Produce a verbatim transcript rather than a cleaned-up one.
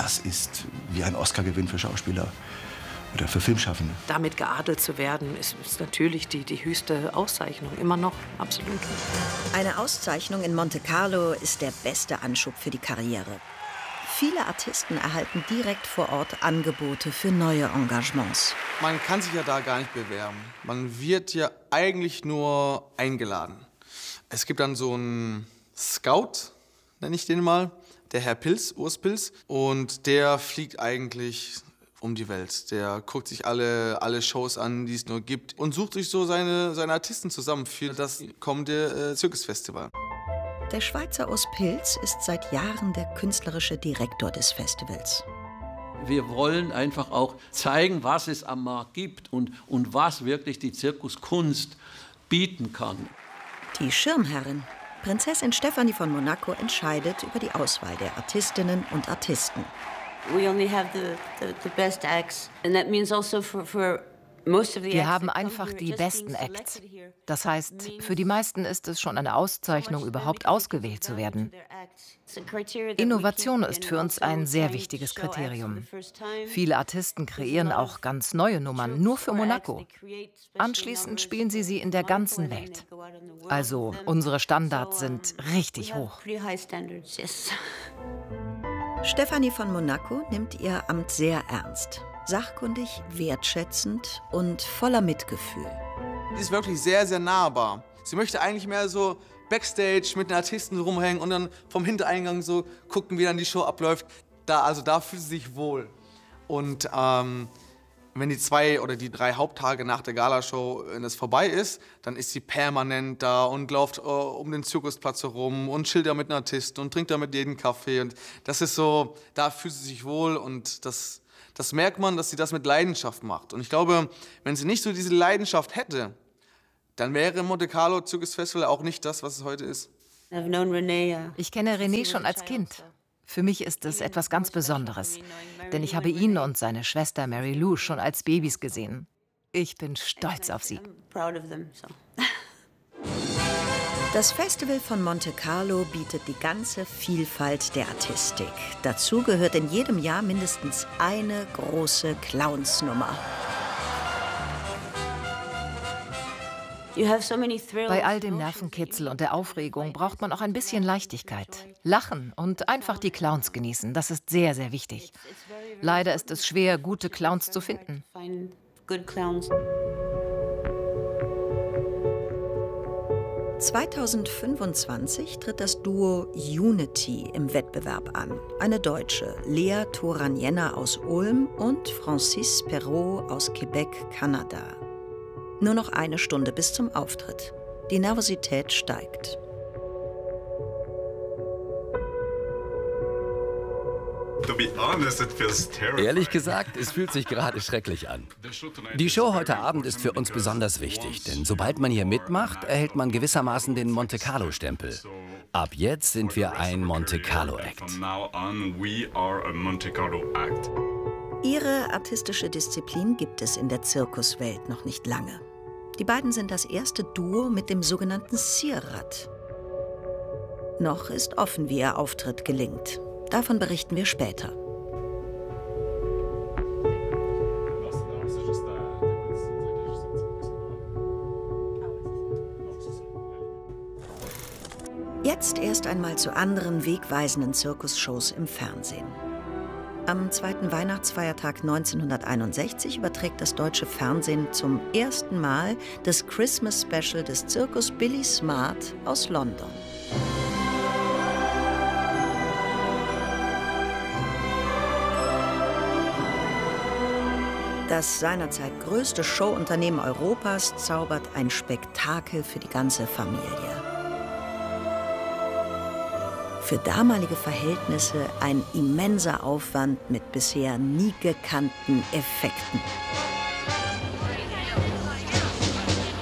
das ist wie ein Oscar-Gewinn für Schauspieler oder für Filmschaffende. Damit geadelt zu werden, ist, ist natürlich die, die höchste Auszeichnung, immer noch, absolut. Eine Auszeichnung in Monte Carlo ist der beste Anschub für die Karriere. Viele Artisten erhalten direkt vor Ort Angebote für neue Engagements. Man kann sich ja da gar nicht bewerben. Man wird ja eigentlich nur eingeladen. Es gibt dann so einen Scout, nenne ich den mal, der Herr Pils, Urs Pils. Und der fliegt eigentlich um die Welt. Der guckt sich alle, alle Shows an, die es nur gibt. Und sucht sich so seine, seine Artisten zusammen für das kommende äh, Zirkusfestival. Der Schweizer Urs Pils ist seit Jahren der künstlerische Direktor des Festivals. Wir wollen einfach auch zeigen, was es am Markt gibt und, und was wirklich die Zirkuskunst bieten kann. Die Schirmherrin, Prinzessin Stefanie von Monaco, entscheidet über die Auswahl der Artistinnen und Artisten. We only have the, the, the best acts, and that means also for, for Wir haben einfach die besten Acts. Das heißt, für die meisten ist es schon eine Auszeichnung, überhaupt ausgewählt zu werden. Innovation ist für uns ein sehr wichtiges Kriterium. Viele Artisten kreieren auch ganz neue Nummern, nur für Monaco. Anschließend spielen sie sie in der ganzen Welt. Also, unsere Standards sind richtig hoch. Stefanie von Monaco nimmt ihr Amt sehr ernst. Sachkundig, wertschätzend und voller Mitgefühl. Sie ist wirklich sehr, sehr nahbar. Sie möchte eigentlich mehr so Backstage mit den Artisten rumhängen und dann vom Hintereingang so gucken, wie dann die Show abläuft. Da, also da fühlt sie sich wohl. Und ähm, wenn die zwei oder die drei Haupttage nach der Galashow, wenn das vorbei ist, dann ist sie permanent da und läuft äh, um den Zirkusplatz herum und chillt da mit den Artisten und trinkt da mit jedem Kaffee. Und das ist so, da fühlt sie sich wohl und das... Das merkt man, dass sie das mit Leidenschaft macht. Und ich glaube, wenn sie nicht so diese Leidenschaft hätte, dann wäre Monte Carlo Zirkusfestival auch nicht das, was es heute ist. Ich kenne René schon als Kind. Für mich ist es etwas ganz Besonderes, denn ich habe ihn und seine Schwester Mary Lou schon als Babys gesehen. Ich bin stolz auf sie. Das Festival von Monte Carlo bietet die ganze Vielfalt der Artistik. Dazu gehört in jedem Jahr mindestens eine große Clownsnummer. Bei all dem Nervenkitzel und der Aufregung braucht man auch ein bisschen Leichtigkeit. Lachen und einfach die Clowns genießen, das ist sehr, sehr wichtig. Leider ist es schwer, gute Clowns zu finden. zweitausendfünfundzwanzig tritt das Duo Unity im Wettbewerb an. Eine Deutsche, Lea Toranienna aus Ulm und Francis Perrault aus Quebec, Kanada. Nur noch eine Stunde bis zum Auftritt. Die Nervosität steigt. Ehrlich gesagt, es fühlt sich gerade schrecklich an. Die Show heute Abend ist für uns besonders wichtig, denn sobald man hier mitmacht, erhält man gewissermaßen den Monte Carlo-Stempel. Ab jetzt sind wir ein Monte Carlo-Act. Ihre artistische Disziplin gibt es in der Zirkuswelt noch nicht lange. Die beiden sind das erste Duo mit dem sogenannten Cierrad. Noch ist offen, wie ihr Auftritt gelingt. Davon berichten wir später. Jetzt erst einmal zu anderen wegweisenden Zirkusshows im Fernsehen. Am zweiten Weihnachtsfeiertag neunzehnhunderteinundsechzig überträgt das deutsche Fernsehen zum ersten Mal das Christmas Special des Zirkus Billy Smart aus London. Das seinerzeit größte Showunternehmen Europas zaubert ein Spektakel für die ganze Familie. Für damalige Verhältnisse ein immenser Aufwand mit bisher nie gekannten Effekten.